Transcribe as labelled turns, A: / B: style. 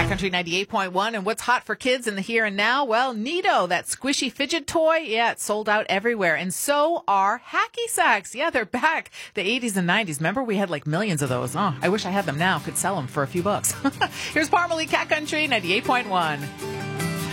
A: Cat Country 98.1. And what's hot for kids in the here and now? Well, Neato, that squishy fidget toy. Yeah, it's sold out everywhere. And so are hacky sacks. Yeah, they're back. The 80s and 90s. Remember, we had like millions of those. Oh, I wish I had them now. Could sell them for a few bucks. Here's Parmalee, Cat Country 98.1.